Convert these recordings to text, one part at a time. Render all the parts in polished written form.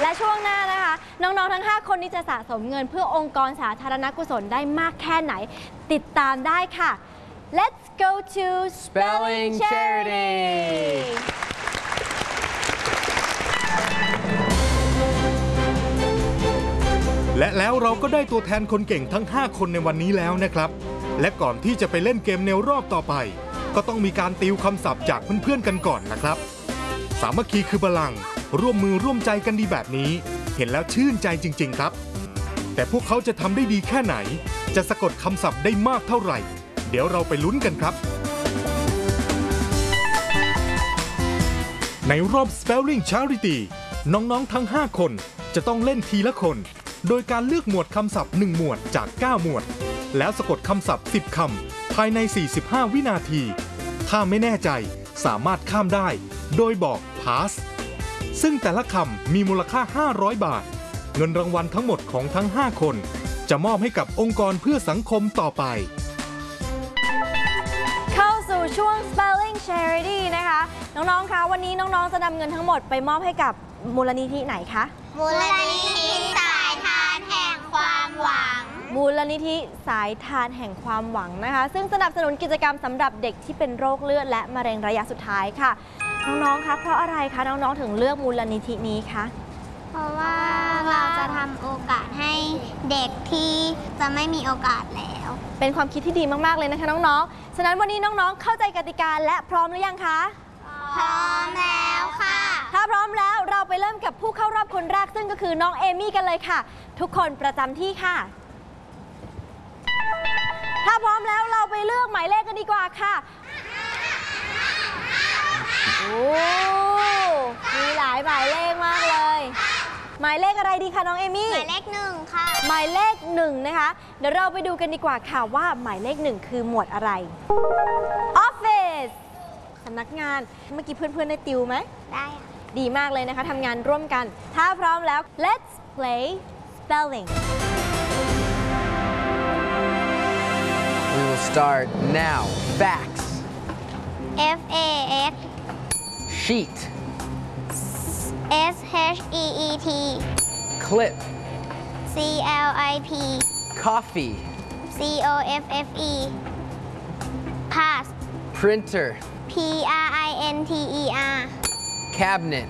และช่วงหน้านะคะน้องๆทั้ง5คนนี้จะสะสมเงินเพื่อองค์กรสาธารณกุศลได้มากแค่ไหนติดตามได้ค่ะ Let's go to Spelling Charity และแล้วเราก็ได้ตัวแทนคนเก่งทั้ง5คนในวันนี้แล้วนะครับและก่อนที่จะไปเล่นเกมในรอบต่อไปก็ต้องมีการติวคำศัพท์จากเพื่อนๆกันก่อนนะครับสามัคคีคือพลังร่วมมือร่วมใจกันดีแบบนี้เห็นแล้วชื่นใจจริงๆครับแต่พวกเขาจะทำได้ดีแค่ไหนจะสะกดคำศัพท์ได้มากเท่าไหร่เดี๋ยวเราไปลุ้นกันครับในรอบ Spelling Charity น้องๆทั้ง5คนจะต้องเล่นทีละคนโดยการเลือกหมวดคำศัพท์1หมวดจาก9หมวดแล้วสะกดคำศัพท์10คำภายใน45วินาทีถ้าไม่แน่ใจสามารถข้ามได้โดยบอก pass ซึ่งแต่ละคำมีมูลค่า500 บาทเงินรางวัลทั้งหมดของทั้ง5คนจะมอบให้กับองค์กรเพื่อสังคมต่อไปเข้าสู่ช่วง Spelling Charity นะคะน้องๆคะวันนี้น้องๆจะนำเงินทั้งหมดไปมอบให้กับมูลนิธิไหนคะมูลนิธิสายทานแห่งความหวังมูลนิธิสายทานแห่งความหวังนะคะซึ่งสนับสนุนกิจกรรมสำหรับเด็กที่เป็นโรคเลือดและมะเร็งระยะสุดท้ายค่ะน้องๆคะเพราะอะไรคะน้องๆถึงเลือกมูลนิธินี้คะเพราะว่าเราจะทำโอกาสให้เด็กที่จะไม่มีโอกาสแล้วเป็นความคิดที่ดีมากๆเลยนะคะน้องๆฉะนั้นวันนี้น้องๆเข้าใจกติกาและพร้อมหรือยังคะพร้อมแล้วค่ะถ้าพร้อมแล้วเราไปเริ่มกับผู้เข้ารอบคนแรกซึ่งก็คือน้องเอมี่กันเลยค่ะทุกคนประจำที่ค่ะถ้าพร้อมแล้วเราไปเลือกหมายเลขกันดีกว่าค่ะโอ้มีหลายหมายเลขมากเลยหมายเลขอะไรดีคะน้องเอมี่หมายเลข1ค่ะหมายเลข1นะคะเดี๋ยวเราไปดูกันดีกว่าค่ะว่าหมายเลข1คือหมวดอะไร Office สำนักงานเมื่อกี้เพื่อนๆได้ติวไหมได้ดีมากเลยนะคะทำงานร่วมกันถ้าพร้อมแล้ว Let's play spelling We will start now. Facts. FAX Sheet. SHEET Clip. CLIP Coffee. COFFE Pass. Printer. PRINTER Cabinet.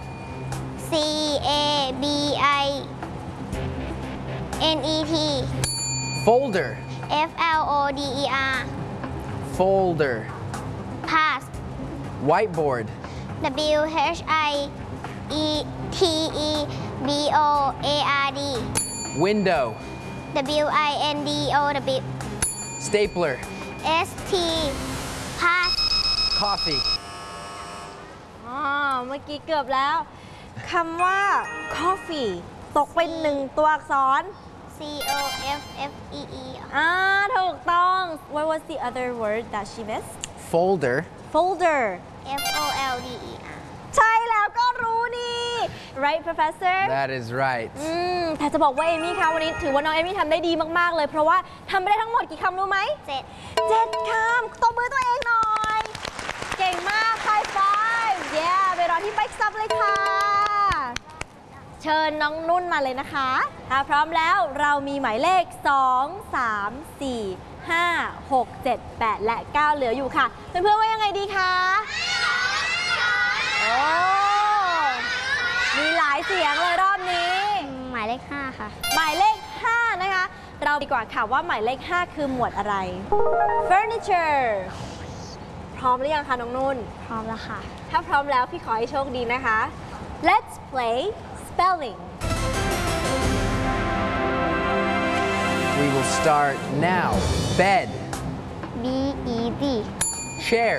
CABINET Folder. FLODER Folder. Pass. Whiteboard. WHITEBOARD Window. WINDOW Stapler. ST Pass. Coffee. เมื่อกี้เกือบแล้วคำว่า coffee ตกเป็น1ตัวอักษร COFFEE ถูกต้อง What was the other word that she missed Folder. Folder FOLDER ใช่แล้วก็รู้นี่ Right Professor That is right แต่จะบอกว่าเอมี่คะวันนี้ถือว่าน้องเอมี่ทำได้ดีมากๆเลยเพราะว่าทำไปได้ทั้งหมดกี่คำรู้ไหม7คำตบมือตัวเองหน่อยเก่งมาก High five ไปรอที่ Bike Stop เลยค่ะเชิญน้องนุ่นมาเลยนะคะถ้าพร้อมแล้วเรามีหมายเลข2 3 4 5 6 7 8 และ 9 เหลืออยู่ค่ะเพื่อนๆว่ายังไงดีคะโอ้มีหลายเสียงเลยรอบนี้หมายเลข5ค่ะหมายเลข5นะคะเราดีกว่าค่ะว่าหมายเลข5คือหมวดอะไร Furniture พร้อมหรือยังคะน้องนุ่นพร้อมแล้วค่ะถ้าพร้อมแล้วพี่ขอให้โชคดีนะคะ Let's play spelling We will start now. Bed. BED Chair.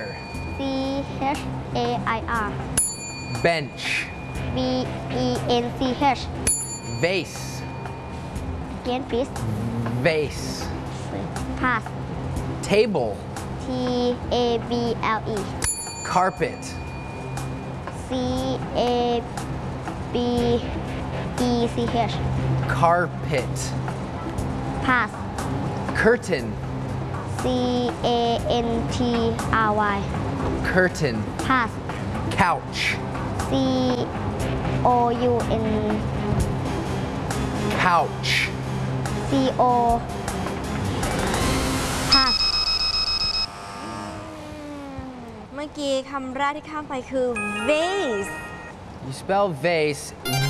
CHAIR Bench. BENCH Vase. Again please Vase. Pass Table. TABLE Carpet. CABECH Carpet. Pass Curtain. CANTRY Curtain. Pass Couch. O U N Couch. C O pass เมื่อกี้คำแรกที่ข้ามไปคือ vase You spell vase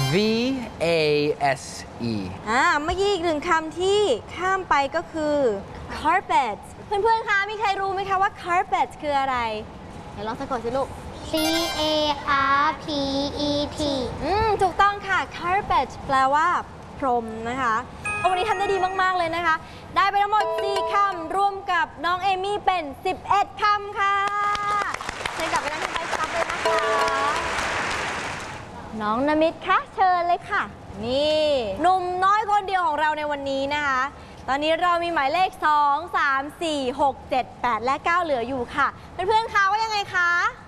V-A-S-E. เมื่อกี้อีกหนึ่งคำที่ข้ามไปก็คือ carpet เพื่อนๆ คะ มีใครรู้ไหมคะว่า carpet คืออะไร เดี๋ยวลองสะกดสิลูก C A R P E T ถูกต้องค่ะ carpet แปลว่าพรมนะคะวันนี้ทำได้ดีมากๆเลยนะคะ ได้ไปทั้งหมด 4 คำรวมกับน้องเอมี่เป็น 11 คำค่ะเชิญกลับไปนั่งที่ไบค์สต็อปเลยนะคะ น้องนมิตคะเชิญเลยค่ะ นี่หนุ่มน้อยคนเดียวของเราในวันนี้นะคะ ตอนนี้เรามีหมายเลข 2 3 4 6 7 8 และ 9 เหลืออยู่ค่ะ เพื่อนๆคะว่ายังไงคะ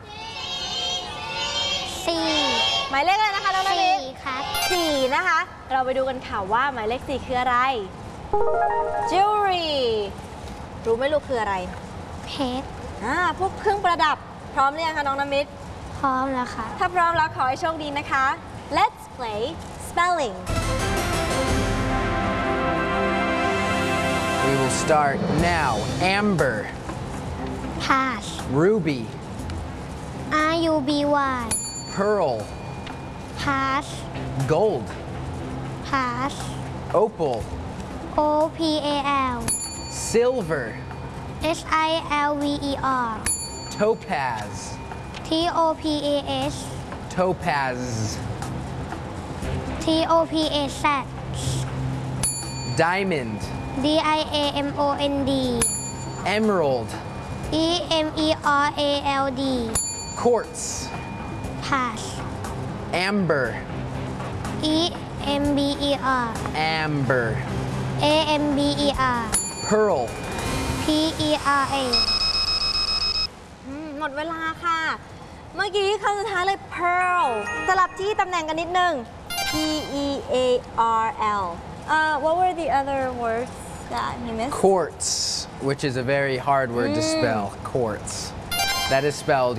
4 หมายเลขอะไรนะคะน้องนมิต 4ครับ 4 นะคะ เราไปดูกันค่ะว่าหมายเลข 4 คืออะไร jewelry รู้ไหมลูกคืออะไรเพชรพวกเครื่องประดับพร้อมหรือยังคะน้องนมิตพร้อมแล้วค่ะถ้าพร้อมแล้วขอให้โชคดีนะคะ Let's play spelling We will start now. Amber. pass Ruby. R U B Y Pearl. pass Gold. pass Opal. O P A L Silver. S I L V E R Topaz. T O P A S Topaz. T O P A Z Diamond. D I A M O N D Emerald. E M E R A L D Quartz. pass Amber. E M B E R Amber. A M B E R Pearl. P E R A หมดเวลาค่ะ เมื่อกี้คำสุดท้ายเลย pearl สลับที่ตำแหน่งกันนิดนึง P E A R L what were the other words that he missed Quartz, which is a very hard word to spell. Quartz. That is spelled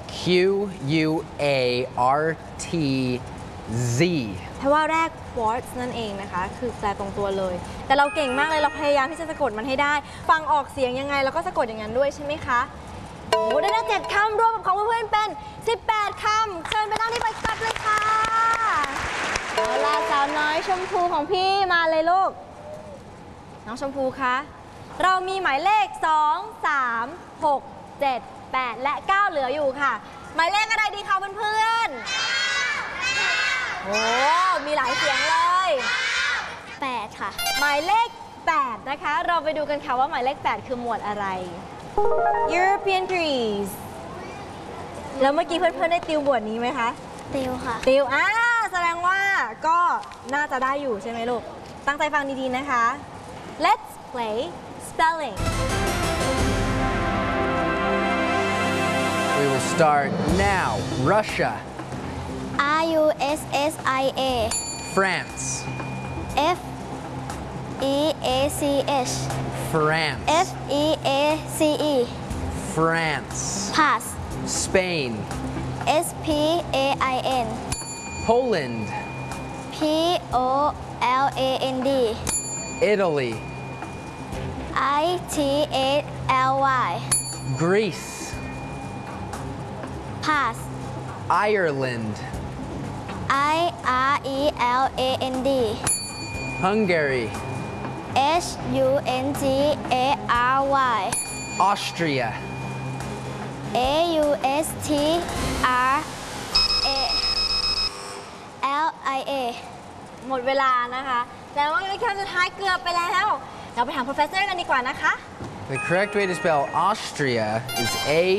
Q-U-A-R-T-Z. เพราะว่าแรก quartz นั่นเองนะคะ คือแปลตรงตัวเลย แต่เราเก่งมากเลยเราพยายามที่จะสะกดมันให้ได้ ฟังออกเสียงยังไงแล้วก็สะกดอย่างนั้นด้วยใช่ไหมคะ โอ้ได้ทั้ง7 คำรวมกับของเพื่อนๆเป็น 18 คำ เชิญไปนั่งที่ไบค์สต็อปเลยค่ะเอาล่ะสาวน้อยชมพูของพี่มาเลยลูก น้องชมพูคะ เรามีหมายเลข 2 3 6 7 8 และ 9 เหลืออยู่ค่ะ หมายเลขอะไรดีคะเพื่อนๆโอ้มีหลายเสียงเลย 8 ค่ะหมายเลข 8 นะคะ เราไปดูกันค่ะว่าหมายเลข 8 คือหมวดอะไร European Greece แล้วเมื่อกี้เพื่อนๆได้ติวบทนี้ไหมคะติวค่ะติวแสดงว่าก็น่าจะได้อยู่ใช่ไหมลูก ตั้งใจฟังดีๆนะคะ Let's play spelling We will start now. Russia. R U S S I A France. F E A C H France. F E A C E France. pass Spain. S P A I N Poland. P O L A N D Italy. I T A L Y Greece. pass Ireland. I R E L A N D Hungary. H U N G A R Y Austria. A U S T R A L I A หมดเวลานะคะแล้วว่าคำสุดท้ายเกือบไปแล้ว เราไปถาม professor กันดีกว่านะคะ The correct way to spell Austria is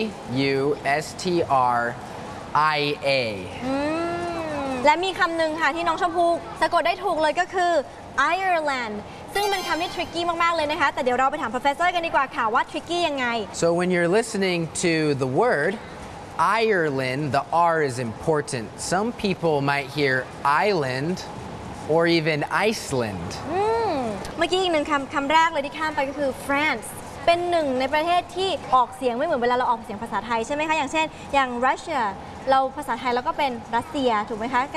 A-U-S-T-R-I-A. และมีคำหนึ่งค่ะที่น้องชมพูสะกดได้ถูกเลยก็คือ Ireland ซึ่งเป็นคำที่ tricky มาก ๆ เลยนะคะ แต่เดี๋ยวเราไปถาม professor กันดีกว่าค่ะว่า tricky ยังไง So when you're listening to the word Ireland, the R is important. Some people might hear island or even Iceland. เมื่อกี้อีกหนึ่งคำแรกเลยที่ข้ามไปก็คือ France เป็นหนึ่งในประเทศที่ออกเสียงไม่เหมือนเวลาเราออกเสียงภาษาไทยใช่ไหมคะ อย่างเช่น อย่าง Russia เราภาษาไทยเราก็เป็นรัสเซียถูกไหมคะ